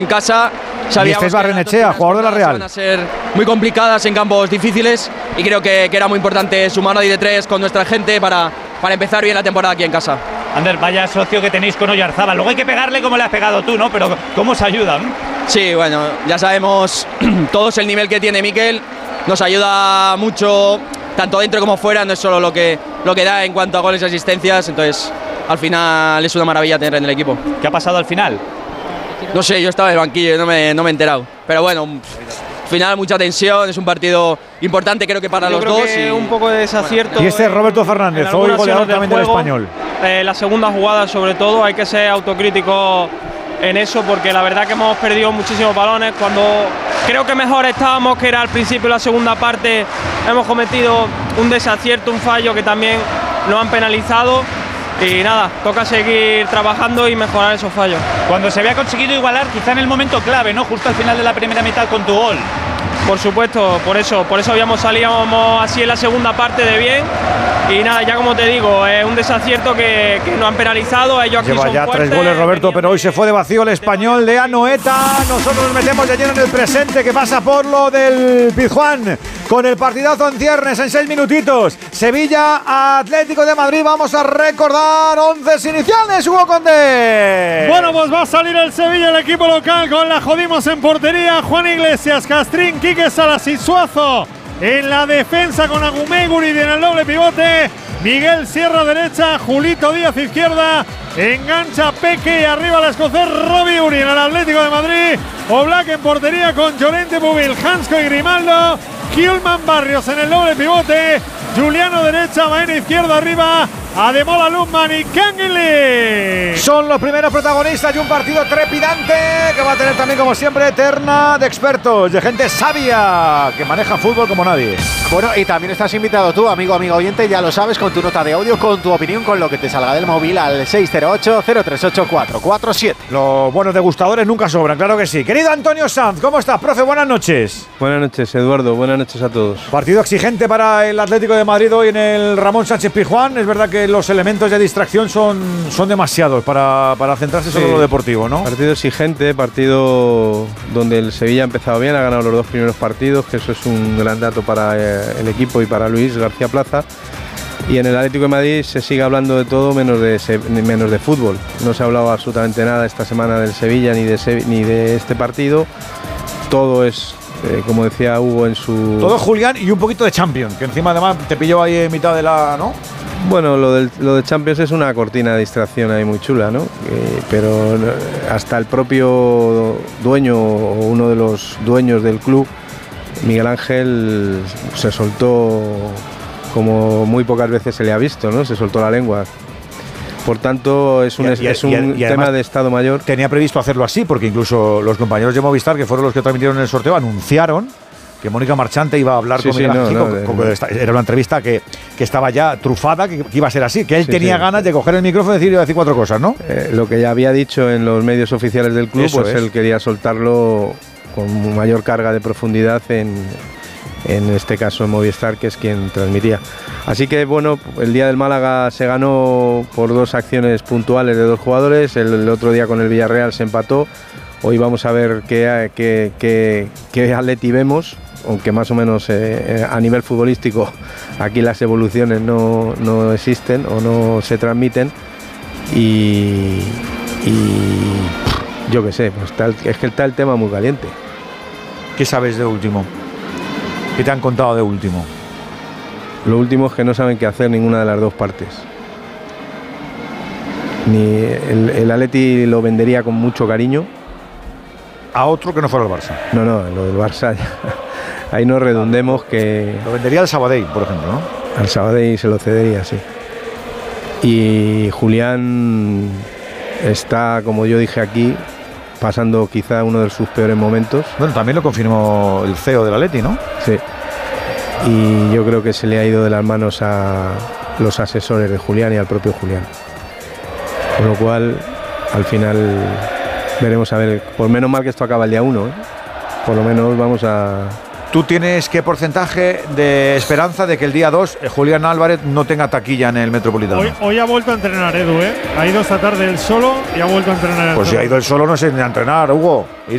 En casa y este es Barrenechea, jugador de la Real. Van a ser muy complicadas en campos difíciles y creo que era muy importante sumar ahí de 3 con nuestra gente para empezar bien la temporada aquí en casa. Ander, vaya socio que tenéis con Oyarzábal. Luego hay que pegarle como le has pegado tú, ¿no? Pero ¿cómo os ayudan? Sí, bueno, ya sabemos todos el nivel que tiene Mikel. Nos ayuda mucho, tanto dentro como fuera. No es solo lo que da en cuanto a goles y asistencias. Entonces, al final es una maravilla tener en el equipo. ¿Qué ha pasado al final? No sé, yo estaba en el banquillo y no me he enterado. Pero bueno, al final mucha tensión, es un partido importante creo que para los dos. Y un poco de desacierto. Bueno. Y este es Roberto Fernández, hoy goleador también del Español. La segunda jugada sobre todo, hay que ser autocrítico en eso porque la verdad que hemos perdido muchísimos balones. Cuando creo que mejor estábamos, que era al principio de la segunda parte, hemos cometido un desacierto, un fallo que también nos han penalizado. Y nada, toca seguir trabajando y mejorar esos fallos. Cuando se había conseguido igualar, quizá en el momento clave, ¿no? Justo al final de la primera mitad con tu gol. Por supuesto, por eso habíamos salido así en la segunda parte de bien. Y nada, ya como te digo, es un desacierto que nos han penalizado. Ellos aquí lleva son ya fuertes, 3 goles Roberto, pero hoy se fue de vacío el Español de Anoeta. Nosotros nos metemos de lleno en el presente, que pasa por lo del Pizjuán, con el partidazo en ciernes en 6 minutitos. Sevilla, Atlético de Madrid. Vamos a recordar 11 iniciales, Hugo Condé. Bueno, pues va a salir el Sevilla, el equipo local, con la Jodimos en portería. Juan Iglesias, Castrín, Quique Salas y Suazo en la defensa, con Agumeguri en el doble pivote. Miguel Sierra derecha, Julito Díaz izquierda, engancha Peque y arriba la escocés Robbie Uri en el Atlético de Madrid. Oblak en portería con Llorente, Bubil, Hansko y Grimaldo. Kielman Barrios en el doble pivote, Juliano derecha, Baena izquierda arriba, Ademola Lundman y Kangin. Son los primeros protagonistas de un partido trepidante que va a tener también, como siempre, eterna de expertos, de gente sabia que maneja fútbol como nadie. Bueno, y también estás invitado tú, amigo oyente, ya lo sabes, con tu nota de audio, con tu opinión, con lo que te salga del móvil al 608-038-447. Los buenos degustadores nunca sobran, claro que sí. Querido Antonio Sanz, ¿cómo estás, profe? Buenas noches. Buenas noches, Eduardo. Buenas noches a todos. Partido exigente para el Atlético de Madrid hoy en el Ramón Sánchez Pizjuán. Es verdad que los elementos de distracción son demasiados para centrarse solo en lo deportivo, ¿no? Partido exigente, partido donde el Sevilla ha empezado bien, ha ganado los 2 primeros partidos, que eso es un gran dato para el equipo y para Luis García Plaza. Y en el Atlético de Madrid se sigue hablando de todo menos de fútbol. No se ha hablado absolutamente nada esta semana del Sevilla ni de este partido. Todo es, como decía Hugo en su... Todo Julián y un poquito de Champions, que encima además te pilló ahí en mitad de la... ¿no? Bueno, lo de Champions es una cortina de distracción ahí muy chula, ¿no? Pero hasta el propio dueño o uno de los dueños del club, Miguel Ángel, se soltó como muy pocas veces se le ha visto, ¿no? Se soltó la lengua. Por tanto, es un tema de Estado Mayor. Tenía previsto hacerlo así, porque incluso los compañeros de Movistar, que fueron los que transmitieron el sorteo, anunciaron que Mónica Marchante iba a hablar con Miguel Ángel. Era una entrevista que estaba ya trufada, que iba a ser así, que él tenía ganas de coger el micrófono y decir 4 cosas, ¿no? Lo que ya había dicho en los medios oficiales del club, pues él quería soltarlo con mayor carga de profundidad en este caso en Movistar, que es quien transmitía. Así que bueno, el día del Málaga se ganó por 2 acciones puntuales de 2 jugadores, el otro día con el Villarreal se empató. Hoy vamos a ver qué Atleti vemos, aunque más o menos a nivel futbolístico aquí las evoluciones no existen o no se transmiten. Y yo qué sé, pues es que está el tema muy caliente. ¿Qué sabes de último? ¿Qué te han contado de último? Lo último es que no saben qué hacer ninguna de las 2 partes. Ni el Atleti lo vendería con mucho cariño a otro que no fuera el Barça. No, lo del Barça ahí no redundemos, que lo vendería al Sabadell, por ejemplo, ¿no? Al Sabadell se lo cedería, sí. Y Julián está, como yo dije aquí, pasando quizá uno de sus peores momentos. Bueno, también lo confirmó el CEO del Atleti, ¿no? Sí. Y yo creo que se le ha ido de las manos a los asesores de Julián y al propio Julián. Con lo cual, al final, veremos a ver. Por menos mal que esto acaba el día 1, ¿eh? Por lo menos vamos a... ¿Tú tienes qué porcentaje de esperanza de que el día 2 Julián Álvarez no tenga taquilla en el Metropolitano? Hoy ha vuelto a entrenar Edu, ¿eh? Ha ido esta tarde él solo y ha vuelto a entrenar. Pues si ha ido él solo no sé ni a entrenar, Hugo.